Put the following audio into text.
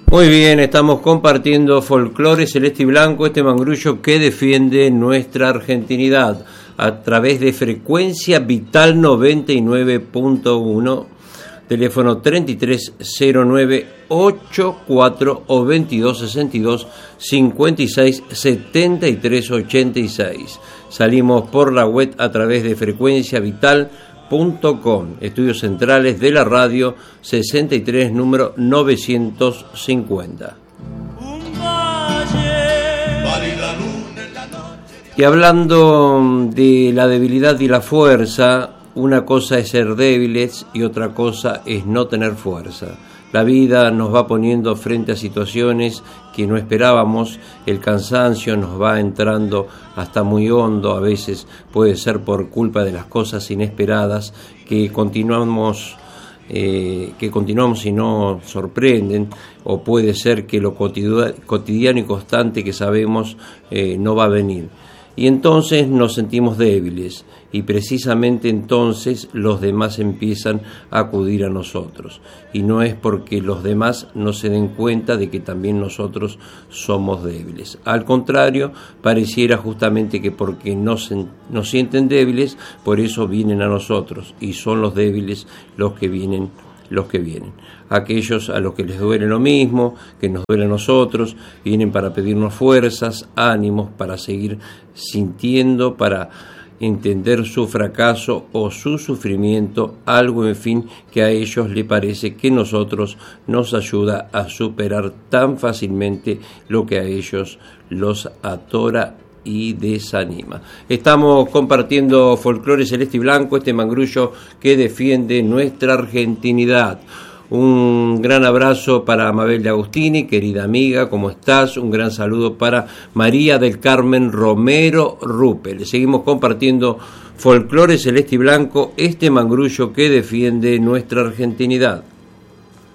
Muy bien, estamos compartiendo folclore celeste y blanco, este mangrullo que defiende nuestra argentinidad a través de Frecuencia Vital 99.1, teléfono 3309 84 o 2262 56 73 86. Salimos por la web a través de frecuenciavital.com. Estudios centrales de la radio 63, número 950. Y hablando de la debilidad y la fuerza, una cosa es ser débiles y otra cosa es no tener fuerza. La vida nos va poniendo frente a situaciones que no esperábamos, el cansancio nos va entrando hasta muy hondo, a veces puede ser por culpa de las cosas inesperadas que continuamos y no sorprenden, o puede ser que lo cotidiano y constante que sabemos no va a venir. Y entonces nos sentimos débiles y precisamente entonces los demás empiezan a acudir a nosotros. Y no es porque los demás no se den cuenta de que también nosotros somos débiles. Al contrario, pareciera justamente que porque nos sienten débiles, por eso vienen a nosotros y son los débiles los que vienen. Aquellos a los que les duele lo mismo, que nos duele a nosotros, vienen para pedirnos fuerzas, ánimos, para seguir sintiendo, para entender su fracaso o su sufrimiento, algo en fin que a ellos les parece que nosotros nos ayuda a superar tan fácilmente lo que a ellos los atora y desanima. Estamos compartiendo folclore celeste y blanco, este mangrullo que defiende nuestra argentinidad. Un gran abrazo para Mabel de Agustini, querida amiga, ¿cómo estás? Un gran saludo para María del Carmen Romero Ruppel. Seguimos compartiendo folclore celeste y blanco, este mangrullo que defiende nuestra argentinidad.